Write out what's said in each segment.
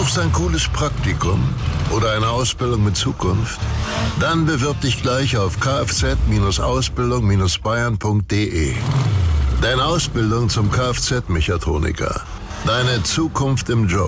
Suchst ein cooles Praktikum oder eine Ausbildung mit Zukunft? Dann bewirb dich gleich auf kfz-ausbildung-bayern.de. Deine Ausbildung zum Kfz-Mechatroniker. Deine Zukunft im Job.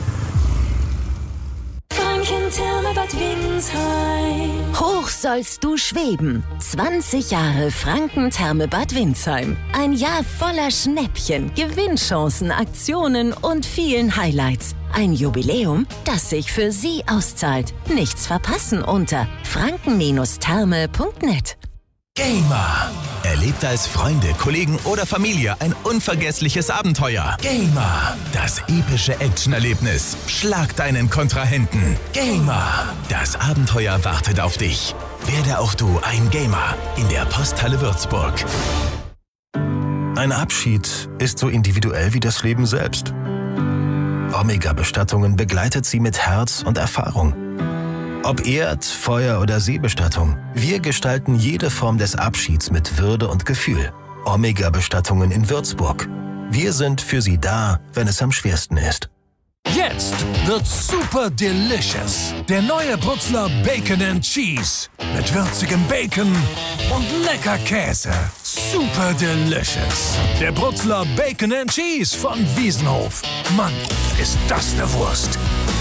Franken-Therme-Bad Windsheim. Hoch sollst du schweben. 20 Jahre Franken-Therme-Bad Windsheim. Ein Jahr voller Schnäppchen, Gewinnchancen, Aktionen und vielen Highlights. Ein Jubiläum, das sich für Sie auszahlt. Nichts verpassen unter franken-therme.net. Gamer. Erlebt als Freunde, Kollegen oder Familie ein unvergessliches Abenteuer. Gamer. Das epische Actionerlebnis. Schlag deinen Kontrahenten. Gamer. Das Abenteuer wartet auf dich. Werde auch du ein Gamer in der Posthalle Würzburg. Ein Abschied ist so individuell wie das Leben selbst. Omega-Bestattungen begleitet Sie mit Herz und Erfahrung. Ob Erd-, Feuer- oder Seebestattung, wir gestalten jede Form des Abschieds mit Würde und Gefühl. Omega-Bestattungen in Würzburg. Wir sind für Sie da, wenn es am schwersten ist. Jetzt wird's super delicious. Der neue Brutzler Bacon and Cheese. Mit würzigem Bacon und lecker Käse. Super delicious. Der Brutzler Bacon and Cheese von Wiesenhof. Mann, ist das eine Wurst.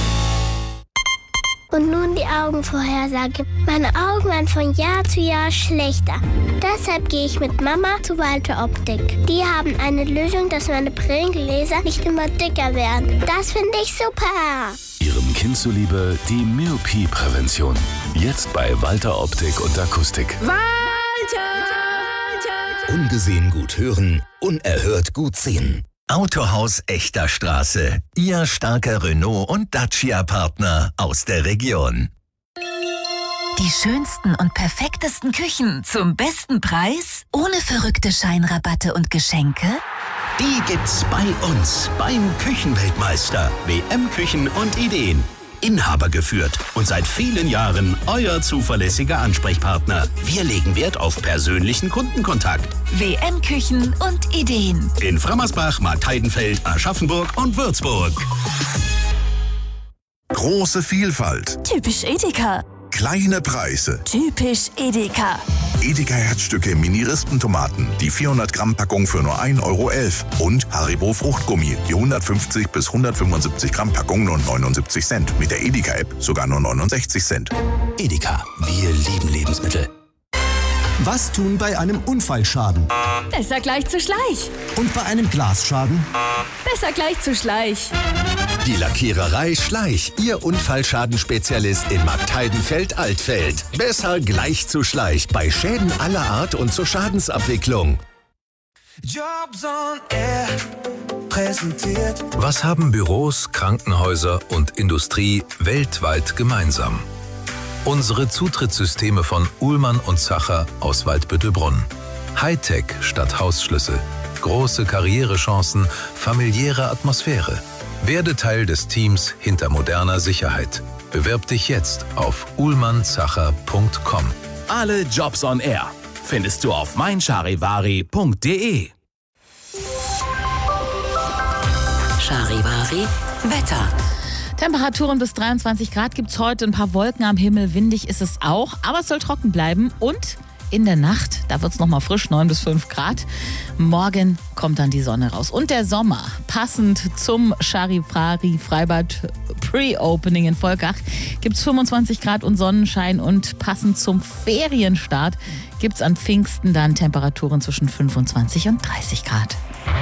Und nun die Augenvorhersage. Meine Augen werden von Jahr zu Jahr schlechter. Deshalb gehe ich mit Mama zu Walter Optik. Die haben eine Lösung, dass meine Brillengläser nicht immer dicker werden. Das finde ich super. Ihrem Kind zuliebe die Myopie-Prävention. Jetzt bei Walter Optik und Akustik. Walter! Ungesehen gut hören, unerhört gut sehen. Autohaus Echter Straße. Ihr starker Renault- und Dacia-Partner aus der Region. Die schönsten und perfektesten Küchen zum besten Preis? Ohne verrückte Scheinrabatte und Geschenke? Die gibt's bei uns, beim Küchenweltmeister. WM Küchen und Ideen. Inhaber geführt und seit vielen Jahren euer zuverlässiger Ansprechpartner. Wir legen Wert auf persönlichen Kundenkontakt. WM Küchen und Ideen. In Frammersbach, Marktheidenfeld, Aschaffenburg und Würzburg. Große Vielfalt. Typisch Edeka. Kleine Preise. Typisch Edeka. Edeka Herzstücke Mini-Rispentomaten. Die 400 Gramm Packung für nur 1,11 € Und Haribo Fruchtgummi. Die 150 bis 175 Gramm Packung nur 79 Cent. Mit der Edeka-App sogar nur 69 Cent. Edeka, wir lieben Lebensmittel. Was tun bei einem Unfallschaden? Besser gleich zu Schleich. Und bei einem Glasschaden? Besser gleich zu Schleich. Die Lackiererei Schleich, Ihr Unfallschadenspezialist in Marktheidenfeld-Altfeld. Besser gleich zu Schleich bei Schäden aller Art und zur Schadensabwicklung. Jobs on Air präsentiert. Was haben Büros, Krankenhäuser und Industrie weltweit gemeinsam? Unsere Zutrittssysteme von Uhlmann und Zacher aus Waldbüttelbrunn. Hightech statt Hausschlüssel. Große Karrierechancen, familiäre Atmosphäre. Werde Teil des Teams hinter moderner Sicherheit. Bewirb dich jetzt auf uhlmannzacher.com. Alle Jobs on Air findest du auf meincharivari.de. Charivari Wetter. Temperaturen bis 23 Grad gibt es heute, ein paar Wolken am Himmel, windig ist es auch, aber es soll trocken bleiben und in der Nacht, da wird es nochmal frisch, 9 bis 5 Grad. Morgen kommt dann die Sonne raus. Und der Sommer, passend zum Charivari Freibad Pre-Opening in Volkach, gibt es 25 Grad und Sonnenschein und passend zum Ferienstart gibt es an Pfingsten dann Temperaturen zwischen 25 und 30 Grad.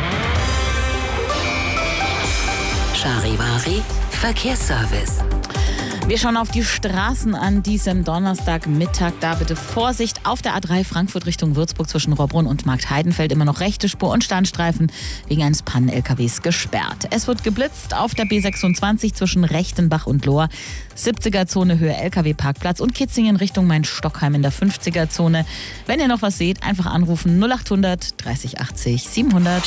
Charivari Verkehrsservice. Wir schauen auf die Straßen an diesem Donnerstagmittag. Da bitte Vorsicht auf der A3 Frankfurt Richtung Würzburg zwischen Rohrbrunn und Marktheidenfeld. Immer noch rechte Spur und Standstreifen wegen eines Pannen-LKWs gesperrt. Es wird geblitzt auf der B26 zwischen Rechtenbach und Lohr. 70er-Zone Höhe LKW-Parkplatz und Kitzingen Richtung Main-Stockheim in der 50er-Zone. Wenn ihr noch was seht, einfach anrufen 0800 30 80 700.